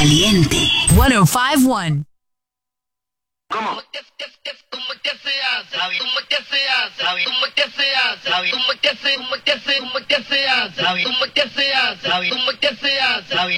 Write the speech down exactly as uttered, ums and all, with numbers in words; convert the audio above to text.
Caliente. ciento cinco punto uno. ¿Cómo? ¿Cómo que se hace? ¿Cómo que se hace? ¿Cómo que se hace? ¿Cómo que se hace? ¿Cómo que se hace? ¿Cómo que se hace? ¿Cómo que se hace? ¿Cómo que se hace?